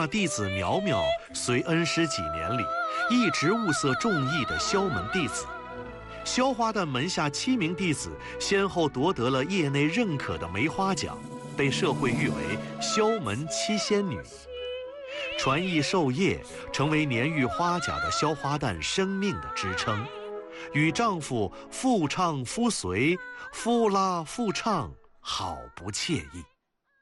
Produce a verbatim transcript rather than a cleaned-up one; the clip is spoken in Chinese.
化弟子苗苗随恩师几年里，一直物色中意的萧门弟子。萧花旦门下七名弟子先后夺得了业内认可的梅花奖，被社会誉为萧门七仙女。传艺授业，成为年逾花甲的萧花旦生命的支撑，与丈夫妇唱夫随，夫拉妇唱，好不惬意。